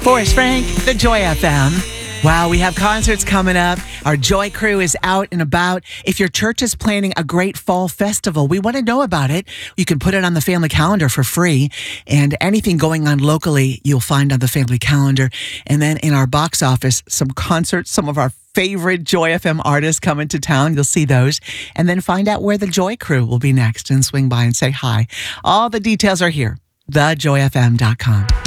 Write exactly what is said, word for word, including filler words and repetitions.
Forrest Frank, the Joy F M. Wow, we have concerts coming up. Our Joy crew is out and about. If your church is planning a great fall festival, we want to know about it. You can put it on the family calendar for free. And anything going on locally, you'll find on the family calendar. And then in our box office, some concerts, some of our favorite Joy F M artists coming to town. You'll see those. And then find out where the Joy crew will be next and swing by and say hi. All the details are here. the joy f m dot com.